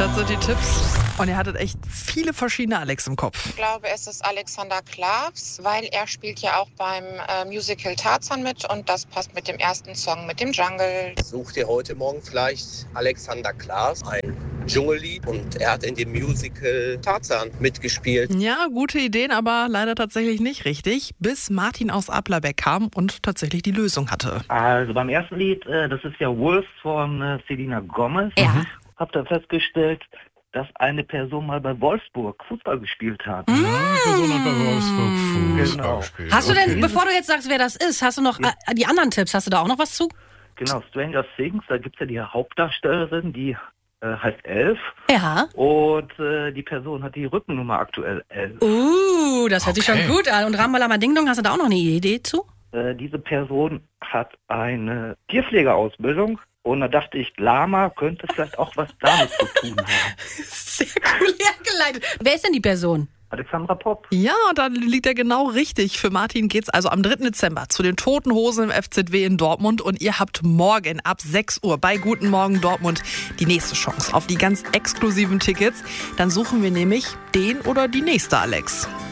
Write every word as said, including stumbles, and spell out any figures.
Das sind die Tipps. Und ihr hattet echt viele verschiedene Alex im Kopf. Ich glaube, es ist Alexander Klavs, weil er spielt ja auch beim äh, Musical Tarzan mit und das passt mit dem ersten Song, mit dem Jungle. Sucht ihr heute Morgen vielleicht Alexander Klavs, ein Dschungellied, und er hat in dem Musical Tarzan mitgespielt. Ja, gute Ideen, aber leider tatsächlich nicht richtig, bis Martin aus Applerbeck kam und tatsächlich die Lösung hatte. Also beim ersten Lied, äh, das ist ja Wolves von äh, Selena Gomez. Ja. Hab da festgestellt, dass eine Person mal bei Wolfsburg Fußball gespielt hat. Mhm. Eine Person hat bei Wolfsburg Fußball Genau. gespielt. Hast du denn, Okay. bevor du jetzt sagst, wer das ist, hast du noch äh, die anderen Tipps? Hast du da auch noch was zu? Genau, Stranger Things, da gibt's ja die Hauptdarstellerin, die äh, heißt Elf. Ja. Und äh, die Person hat die Rückennummer aktuell elf. Uh, das hört sich Okay. schon gut an. Und Ramalama Ding Dong, hast du da auch noch eine Idee zu? Äh, diese Person hat eine Tierpflegeausbildung. Und da dachte ich, Lama könnte vielleicht auch was damit zu tun haben. Sehr cool hergeleitet. Wer ist denn die Person? Alexandra Popp. Ja, dann liegt er genau richtig. Für Martin geht's also am dritten Dezember zu den Toten Hosen im F Z W in Dortmund. Und ihr habt morgen ab sechs Uhr bei Guten Morgen Dortmund die nächste Chance auf die ganz exklusiven Tickets. Dann suchen wir nämlich den oder die nächste Alex.